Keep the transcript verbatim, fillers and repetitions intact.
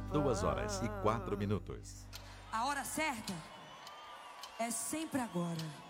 Duas horas e quatro minutos. A hora certa é sempre agora.